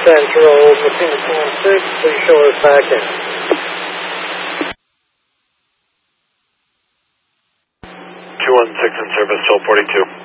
Central, Messina 216, please show us back in. 216 in service, 1242.